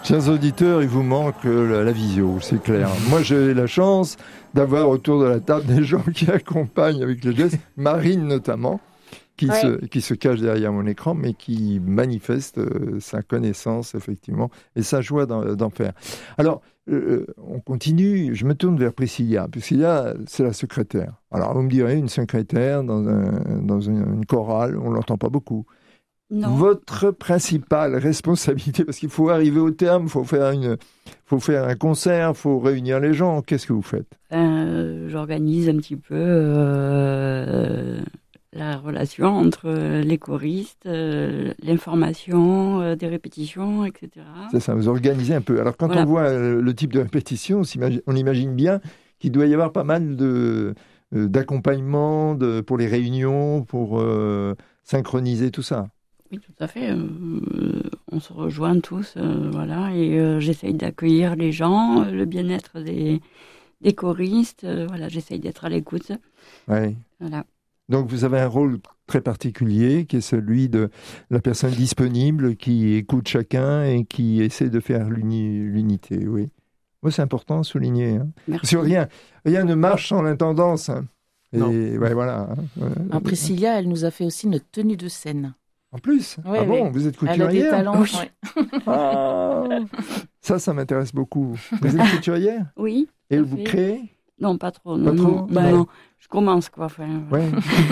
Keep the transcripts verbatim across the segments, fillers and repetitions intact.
Chers auditeurs, il vous manque la, la visio, c'est clair. Moi, j'ai la chance d'avoir autour de la table des gens qui accompagnent avec les gestes, Marine notamment, qui, ouais. se, qui se cache derrière mon écran, mais qui manifeste euh, sa connaissance, effectivement, et sa joie d'en, d'en faire. Alors, euh, on continue, je me tourne vers Priscilla. Priscilla, c'est la secrétaire. Alors, vous me direz, une secrétaire dans, un, dans une, une chorale, on ne l'entend pas beaucoup. Non. Votre principale responsabilité, parce qu'il faut arriver au terme, il faut faire une, faut faire un concert, il faut réunir les gens. Qu'est-ce que vous faites ? euh, J'organise un petit peu euh, la relation entre les choristes, euh, l'information euh, des répétitions, et cetera. C'est ça, vous organisez un peu. Alors quand voilà. on voit euh, le type de répétition, on, s'imagine, on imagine bien qu'il doit y avoir pas mal de, euh, d'accompagnement de, pour les réunions, pour euh, synchroniser tout ça. Oui, tout à fait. Euh, on se rejoint tous, euh, voilà, et euh, j'essaye d'accueillir les gens, le bien-être des, des choristes, euh, voilà, j'essaye d'être à l'écoute. Oui. Voilà. Donc vous avez un rôle très particulier, qui est celui de la personne disponible, qui écoute chacun et qui essaie de faire l'uni, l'unité, oui. Moi, c'est important à souligner. Hein. Parce que rien, rien ne marche sans l'intendance. Hein. Et ouais, voilà. Hein. Ah, Priscilla, elle nous a fait aussi notre tenue de scène. En plus oui, Ah bon, oui. Vous êtes couturière ? Elle a des talents, oui. Ah, ça, ça m'intéresse beaucoup. Vous êtes couturière ? Oui. Et vous fait. créez ? Non, pas trop. Pas non, trop non, bah, non. Je commence, quoi. Enfin, ouais.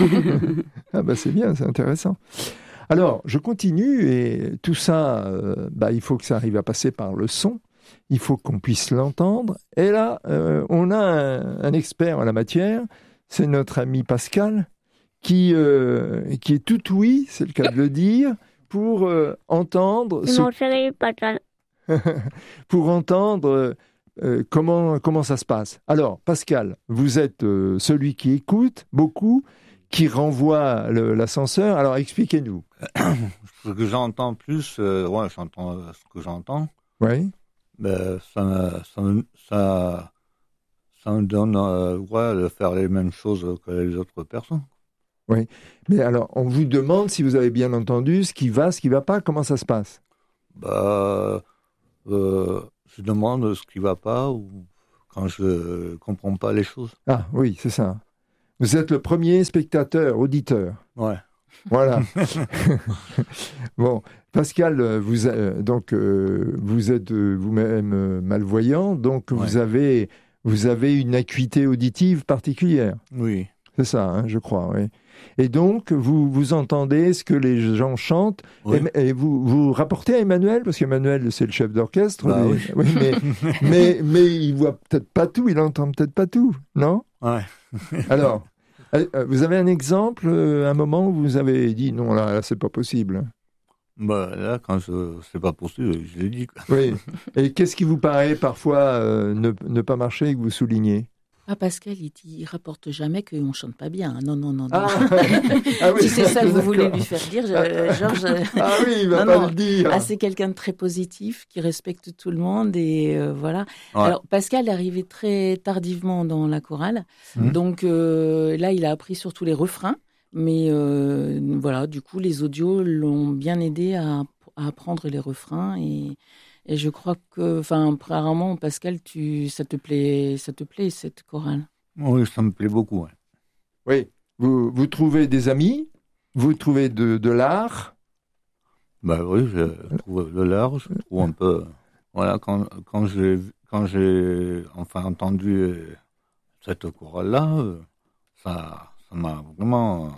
Ah bah c'est bien, c'est intéressant. Alors, je continue et tout ça, euh, bah, il faut que ça arrive à passer par le son. Il faut qu'on puisse l'entendre. Et là, euh, on a un, un expert en la matière. C'est notre ami Pascal. Qui, euh, qui est tout oui, c'est le cas de le dire, pour euh, entendre... Ce... Mon chéri, Pascal. pour entendre euh, comment, comment ça se passe. Alors, Pascal, vous êtes euh, celui qui écoute beaucoup, qui renvoie le, l'ascenseur. Alors, expliquez-nous. Ce que j'entends plus, euh, ouais, j'entends ce que j'entends. Oui. Ben, ça, ça, ça, ça me donne euh, ouais, de faire les mêmes choses que les autres personnes. Oui, mais alors, on vous demande si vous avez bien entendu ce qui va, ce qui ne va pas, comment ça se passe ? Bah, euh, je demande ce qui ne va pas ou quand je ne comprends pas les choses. Ah oui, c'est ça. Vous êtes le premier spectateur, auditeur. Ouais. Voilà. Bon, Pascal, vous, euh, donc, euh, vous êtes euh, vous-même euh, malvoyant, donc ouais. vous, avez, vous avez une acuité auditive particulière. Oui. C'est ça, hein, je crois, oui. Et donc, vous, vous entendez ce que les gens chantent, oui. et, et vous, vous rapportez à Emmanuel, parce qu'Emmanuel, c'est le chef d'orchestre, bah, mais, oui. Oui, mais, mais, mais il voit peut-être pas tout, il entend peut-être pas tout, non ? Ouais. Alors, vous avez un exemple, un moment où vous avez dit, non, là, là c'est pas possible. Bah, là, quand je, c'est pas possible, je l'ai dit. Quoi. Oui. Et qu'est-ce qui vous paraît parfois euh, ne, ne pas marcher et que vous soulignez ? Ah, Pascal, il, il rapporte jamais qu'on ne chante pas bien. Non, non, non. non. Ah, ah oui, si c'est ça que vous voulez lui faire dire, je, Georges... Ah oui, il va non, pas non. le dire. Ah, c'est quelqu'un de très positif, qui respecte tout le monde, et euh, voilà. Ouais. Alors, Pascal est arrivé très tardivement dans la chorale, mmh. donc euh, là, il a appris surtout les refrains, mais euh, voilà, du coup, les audios l'ont bien aidé à, à apprendre les refrains, et... Et je crois que, enfin, apparemment, Pascal, tu, ça te plaît, ça te plaît cette chorale. Oui, ça me plaît beaucoup. Ouais. Oui, vous, vous trouvez des amis, vous trouvez de, de l'art. Ben oui, je trouve de l'art, je trouve un peu. Voilà, quand quand j'ai quand j'ai enfin entendu cette chorale-là, ça ça m'a vraiment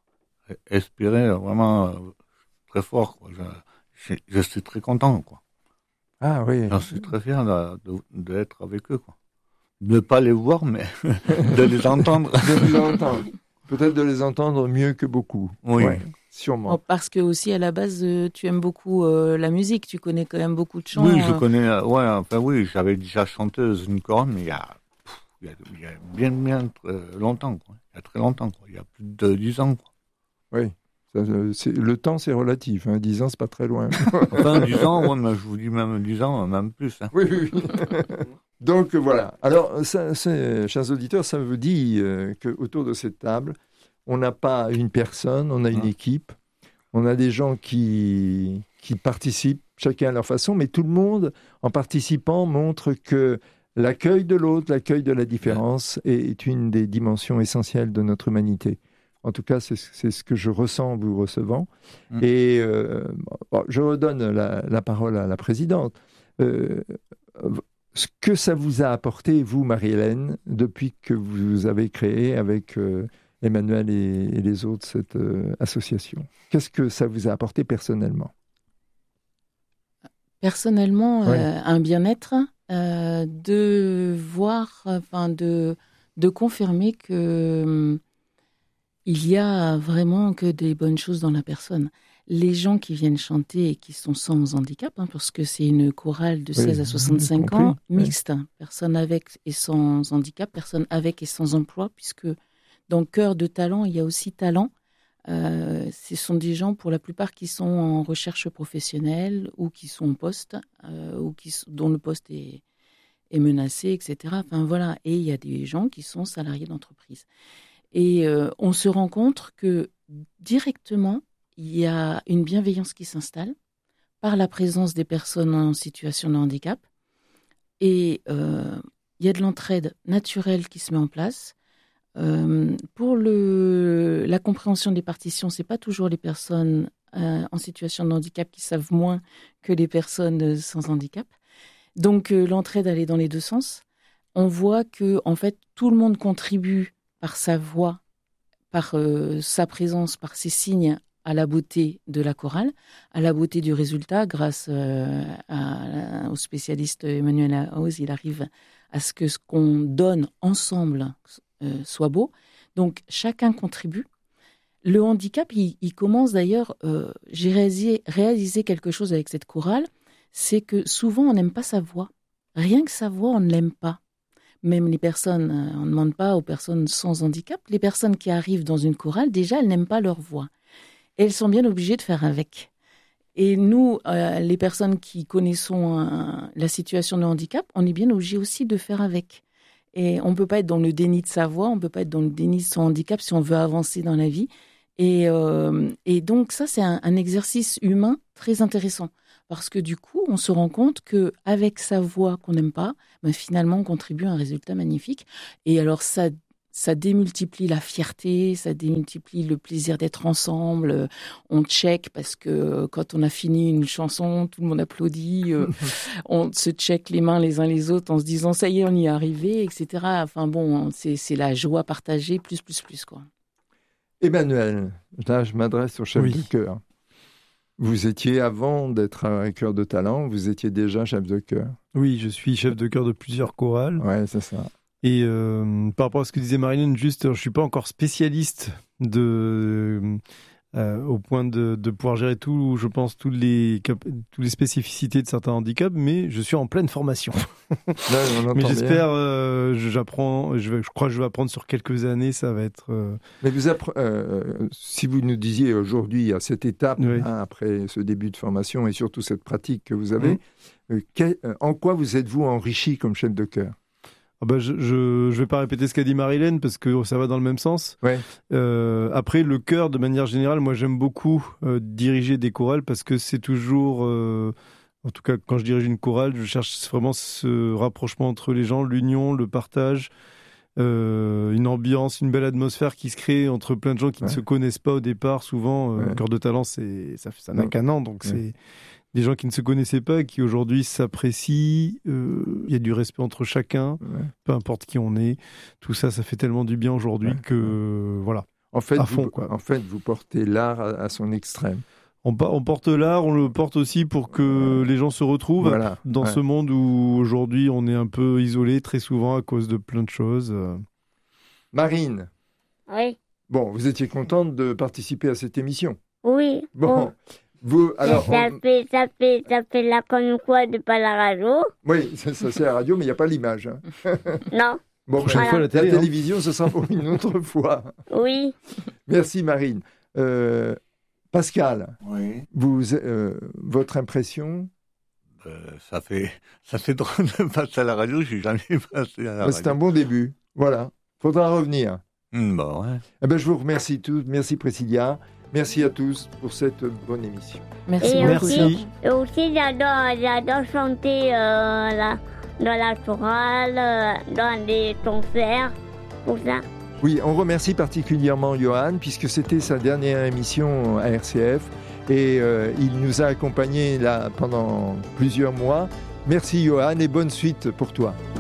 inspiré, vraiment très fort. Quoi. Je, je, je suis très content, quoi. Ah oui. J'en suis très fier de, de, d'être avec eux, quoi. De ne pas les voir, mais de les entendre. De les entendre. Peut-être de les entendre mieux que beaucoup. Oui. Ouais, sûrement. Oh, parce que aussi, à la base, euh, tu aimes beaucoup euh, la musique. Tu connais quand même beaucoup de chants. Oui, je euh... connais. Euh, ouais, enfin oui, j'avais déjà chanté une chorale, mais il y a, pff, il y a, il y a bien, bien euh, longtemps, quoi. Il y a très longtemps, quoi. Il y a plus de dix ans, quoi. Oui. C'est, le temps, c'est relatif. Hein. dix ans, c'est pas très loin. Enfin, dix ans, ouais, mais je vous dis même dix ans, même plus. Hein. Oui, oui, oui. Donc, voilà. Alors, ça, c'est, chers auditeurs, ça veut dire euh, qu'autour de cette table, on n'a pas une personne, on a une mmh. équipe. On a des gens qui, qui participent, chacun à leur façon, mais tout le monde, en participant, montre que l'accueil de l'autre, l'accueil de la différence est une des dimensions essentielles de notre humanité. En tout cas, c'est, c'est ce que je ressens en vous recevant. Mmh. Et euh, bon, je redonne la, la parole à la présidente. Euh, ce que ça vous a apporté, vous, Marie-Hélène, depuis que vous avez créé avec euh, Emmanuel et, et les autres cette euh, association? Qu'est-ce que ça vous a apporté personnellement? Personnellement, ouais. euh, un bien-être, euh, de voir, enfin, de, de confirmer que il y a vraiment que des bonnes choses dans la personne. Les gens qui viennent chanter et qui sont sans handicap, hein, parce que c'est une chorale de seize oui, à soixante-cinq ans, mixte, oui. Personnes avec et sans handicap, personnes avec et sans emploi, puisque dans Cœur de talent, il y a aussi talent. Euh, ce sont des gens, pour la plupart, qui sont en recherche professionnelle ou qui sont en poste, euh, ou qui, dont le poste est, est menacé, et cetera. Enfin, voilà. Et il y a des gens qui sont salariés d'entreprise. Et euh, on se rend compte que directement, il y a une bienveillance qui s'installe par la présence des personnes en situation de handicap. Et euh, il y a de l'entraide naturelle qui se met en place. Euh, pour le, la compréhension des partitions, ce n'est pas toujours les personnes euh, en situation de handicap qui savent moins que les personnes sans handicap. Donc euh, l'entraide, elle est dans les deux sens. On voit que en fait, tout le monde contribue par sa voix, par euh, sa présence, par ses signes, à la beauté de la chorale, à la beauté du résultat, grâce euh, à, au spécialiste Emmanuel Haus, il arrive à ce que ce qu'on donne ensemble euh, soit beau. Donc, chacun contribue. Le handicap, il, il commence d'ailleurs, euh, j'ai réalisé, réalisé quelque chose avec cette chorale, c'est que souvent, on n'aime pas sa voix. Rien que sa voix, on ne l'aime pas. Même les personnes, on ne demande pas aux personnes sans handicap, les personnes qui arrivent dans une chorale, déjà, elles n'aiment pas leur voix. Et elles sont bien obligées de faire avec. Et nous, euh, les personnes qui connaissons euh, la situation de handicap, on est bien obligés aussi de faire avec. Et on ne peut pas être dans le déni de sa voix, on ne peut pas être dans le déni de son handicap si on veut avancer dans la vie. Et, euh, et donc ça, c'est un, un exercice humain très intéressant. Parce que du coup, on se rend compte qu'avec sa voix qu'on n'aime pas, ben finalement, on contribue à un résultat magnifique. Et alors, ça... Ça démultiplie la fierté, ça démultiplie le plaisir d'être ensemble. On check parce que quand on a fini une chanson, tout le monde applaudit. On se check les mains les uns les autres en se disant ça y est, on y est arrivé, et cetera. Enfin bon, c'est, c'est la joie partagée, plus, plus, plus, quoi. Emmanuel, là je m'adresse au chef oui. de chœur. Vous étiez, avant d'être un chœur de talent, vous étiez déjà chef de chœur. Oui, je suis chef de chœur de plusieurs chorales. Ouais, c'est ça. Et euh, par rapport à ce que disait Marie-Hélène, juste, je ne suis pas encore spécialiste de, euh, au point de, de pouvoir gérer tout, je pense, toutes les, toutes les spécificités de certains handicaps, mais je suis en pleine formation. Là, on mais j'espère, euh, j'apprends, je, vais, je crois que je vais apprendre sur quelques années, ça va être... Euh... Mais vous appre- euh, si vous nous disiez aujourd'hui, à cette étape, oui. hein, après ce début de formation et surtout cette pratique que vous avez, mmh. euh, quel, euh, en quoi vous êtes-vous enrichi comme chef de chœur ? Ah bah je je je vais pas répéter ce qu'a dit Marie-Hélène parce que ça va dans le même sens. Ouais. Euh, après le chœur, de manière générale, moi j'aime beaucoup euh, diriger des chorales parce que c'est toujours, euh, en tout cas quand je dirige une chorale, je cherche vraiment ce rapprochement entre les gens, l'union, le partage, euh, une ambiance, une belle atmosphère qui se crée entre plein de gens qui ouais. ne se connaissent pas au départ. Souvent, euh, ouais. Cœur de talent, c'est ça ça n'a ouais. qu'un an, donc ouais. c'est des gens qui ne se connaissaient pas, qui aujourd'hui s'apprécient, il euh, y a du respect entre chacun, ouais. peu importe qui on est. Tout ça, ça fait tellement du bien aujourd'hui ouais. que, euh, voilà, en fait, à fond. Vous, quoi. En fait, vous portez l'art à, à son extrême. On, on porte l'art, on le porte aussi pour que les gens se retrouvent voilà. dans ouais. ce monde où aujourd'hui on est un peu isolé très souvent à cause de plein de choses. Marine. Oui. Bon, vous étiez contente de participer à cette émission. Oui. Bon. Vous, alors, ça, on... fait, ça, fait, ça fait là comme quoi de pas la radio. Oui, ça, ça c'est la radio, mais il n'y a pas l'image. Hein. Non. Bon, voilà. fois, la, télé, la télévision, hein. Ce sera pour une autre fois. Oui. Merci Marine. Euh, Pascal, oui. vous, euh, votre impression euh, ça, fait, ça fait drôle de passer à la radio, je n'ai jamais passé à la radio. C'est un bon début, voilà. Il faudra revenir. Mmh, bon, ouais. Eh ben, je vous remercie tous, merci Priscilla. Merci à tous pour cette bonne émission. Merci Et beaucoup. Merci. aussi, et aussi j'adore, j'adore chanter euh, la- dans la chorale, euh, dans les concerts, tout ça. Oui, on remercie particulièrement Johan, puisque c'était sa dernière émission à R C F, et euh, il nous a accompagnés là pendant plusieurs mois. Merci Johan, et bonne suite pour toi.